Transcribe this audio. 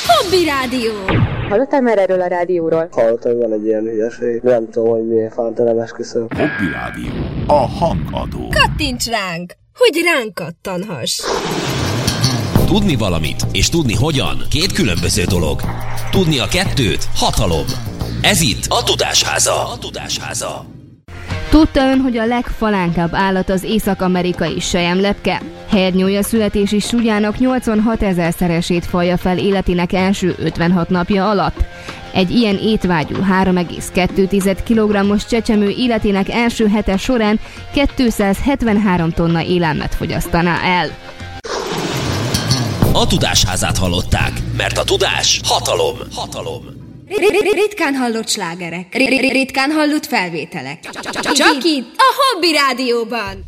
Hobby Rádió. Hallottál már erről a rádióról? Hallottam, hogy van egy ilyen hülyeség. Nem tudom, hogy milyen fanta, nem esküszöm. Hobby Rádió. A hangadó. Kattints ránk, hogy ránk kattanhass. Tudni valamit és tudni hogyan két különböző dolog. Tudni a kettőt hatalom. Ez itt a Tudásháza. Tudta ön, hogy a legfalánkább állat az észak-amerikai selyemlepke? Hernyója születési súlyának 86 000-szeresét falja fel életének első 56 napja alatt. Egy ilyen étvágyú 3,2 kg-os csecsemő életének első hete során 273 tonna élelmet fogyasztaná el. A Tudásházát hallották, mert a tudás hatalom. Ritkán hallott slágerek, ritkán hallott felvételek. Csak itt a Hobby Rádióban.